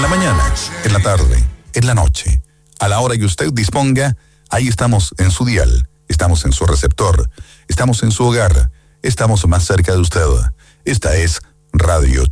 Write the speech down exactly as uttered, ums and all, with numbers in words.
la mañana, en la tarde, en la noche, a la hora que usted disponga, ahí estamos en su dial, estamos en su receptor, estamos en su hogar, estamos más cerca de usted. Esta es Radio